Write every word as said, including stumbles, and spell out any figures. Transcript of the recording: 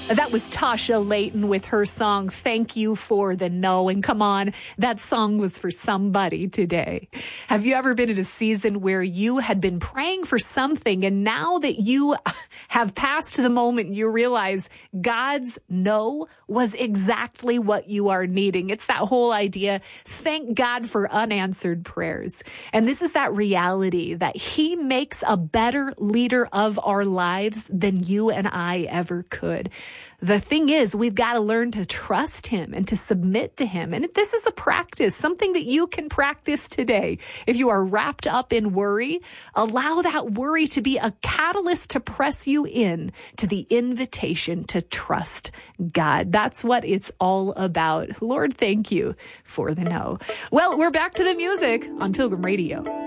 That was Tasha Layton with her song, Thank You for the No. And come on, that song was for somebody today. Have you ever been in a season where you had been praying for something and now that you have passed the moment, you realize God's no was exactly what you are needing? It's that whole idea, thank God for unanswered prayers. And this is that reality that he makes a better leader of our lives than you and I ever could. The thing is, we've got to learn to trust him and to submit to him. And this is a practice, something that you can practice today. If you are wrapped up in worry, allow that worry to be a catalyst to press you in to the invitation to trust God. That's what it's all about. Lord, thank you for the no. Well, we're back to the music on Pilgrim Radio.